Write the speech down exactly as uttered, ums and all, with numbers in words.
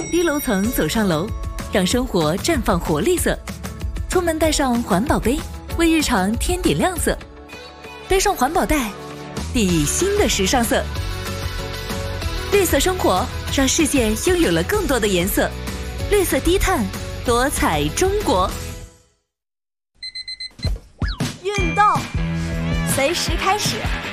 低楼层走上楼，让生活绽放活力色。出门带上环保杯，为日常添点亮色。背上环保袋，熠熠新的时尚色。绿色生活，让世界拥有了更多的颜色。绿色低碳，多彩中国。 运动，随时开始。